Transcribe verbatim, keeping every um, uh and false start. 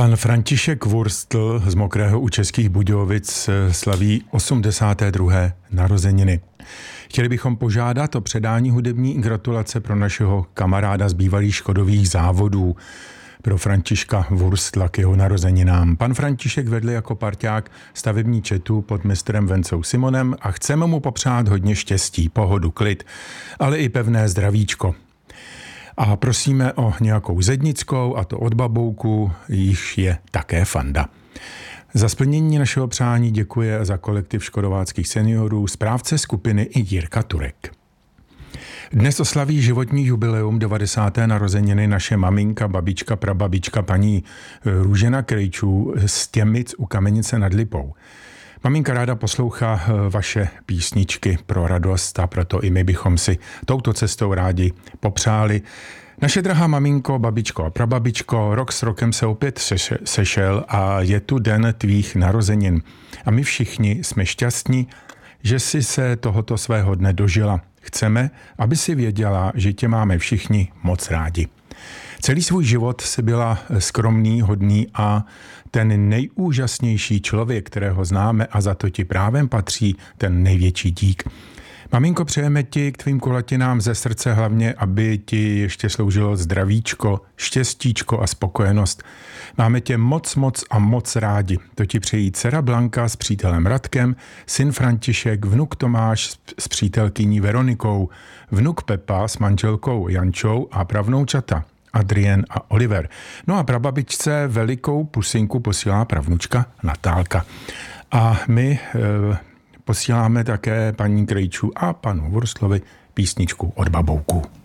Pan František Wurstl z Mokrého u Českých Budějovic slaví osmdesáté druhé narozeniny. Chtěli bychom požádat o předání hudební gratulace pro našeho kamaráda z bývalých Škodových závodů, pro Františka Wurstla k jeho narozeninám. Pan František vedl jako parťák stavební četu pod mistrem Vencou Simonem a chceme mu popřát hodně štěstí, pohodu, klid, ale i pevné zdravíčko. A prosíme o nějakou zednickou, a to od babouku, již je také fanda. Za splnění našeho přání děkuje za kolektiv škodováckých seniorů správce skupiny i Jirka Turek. Dnes oslaví životní jubileum devadesáté narozeniny naše maminka, babička, prababička paní Růžena Krejčů z Těmic u Kamenice nad Lipou. Maminka ráda poslouchá vaše písničky pro radost a proto i my bychom si touto cestou rádi popřáli. Naše drahá maminko, babičko a prababičko, rok s rokem se opět sešel a je tu den tvých narozenin. A my všichni jsme šťastní, že jsi se tohoto svého dne dožila. Chceme, aby si věděla, že tě máme všichni moc rádi. Celý svůj život jsi byla skromný, hodný a ten nejúžasnější člověk, kterého známe, a za to ti právem patří ten největší dík. Maminko, přejeme ti k tvým kulatinám ze srdce hlavně, aby ti ještě sloužilo zdravíčko, štěstíčko a spokojenost. Máme tě moc, moc a moc rádi. To ti přejí dcera Blanka s přítelem Radkem, syn František, vnuk Tomáš s přítelkyní Veronikou, vnuk Pepa s manželkou Jančou a pravnoučata Adrien a Oliver. No a prababičce velikou pusinku posílá pravnučka Natálka. A my e, posíláme také paní Krejčů a panu Wurstlovi písničku od babouku.